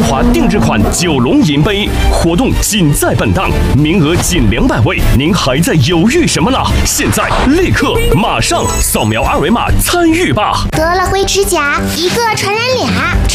华定制款九龙银杯活动仅在本档，名额仅200位，您还在犹豫什么呢？现在立刻马上扫描2维码参与吧！ 得了灰指甲，一个传染俩。